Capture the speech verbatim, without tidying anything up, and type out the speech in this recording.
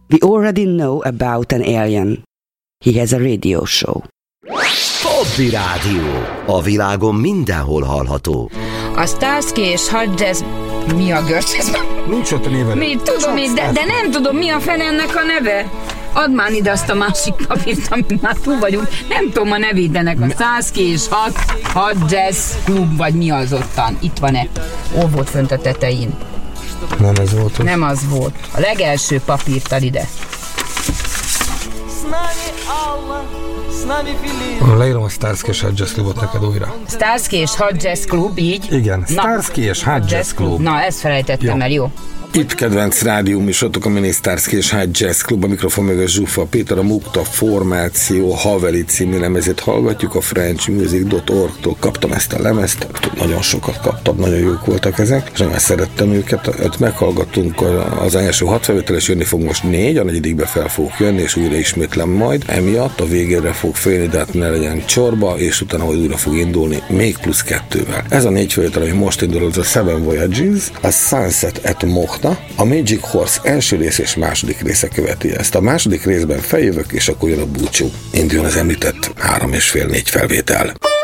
We already know about an alien. He has a radio show. Hobby Rádió. A világon mindenhol hallható. A Starsky és Hutch Jazz... Mi a görcs? Nincs ott a néve. Mi, tudom, de, de nem tudom, mi a fene ennek a neve. Add már ide azt a másik papírt, amit már túl vagyunk. Nem tudom a nevét ennek. A Starsky és Hutch Jazz Club, vagy mi az ottan. Itt van-e? Ó, volt fönt a tetején. Nem ez volt. Nem az volt. A legelső papírt ad ide. Leírom a Starsky és Hutch Jazz Clubot neked újra. Starsky és Hutch Jazz Club, így? Igen, Starsky és Hutch Jazz Club. Na, ezt felejtettem el, jó. Itt kedvenc rádióműsorotok a mini Starsky és Hutch Jazz Club, a mikrofon mögött Zsufa Péter, a Mukta formáció Haveli című lemezét hallgatjuk, a french music dot org-tól kaptam ezt a lemezt, nagyon sokat kaptam, nagyon jók voltak ezek, és nagyon szerettem őket, öt meghallgattunk az első hat felvétel, és jönni fog most négy, a negyedikbe fel fogok jönni, és újra ismétlem majd, emiatt a végére fog félni, de hát ne legyen csorba, és utána majd újra fog indulni, még plusz kettővel. Ez a négy felvétel, ami most indul, az a Seven Voyages, a Sunset at Mochna, a Magic Horse első rész és második része követi ezt. A második részben feljövök, és akkor jön a búcsú. Induljon az említett három és fél négy felvétel.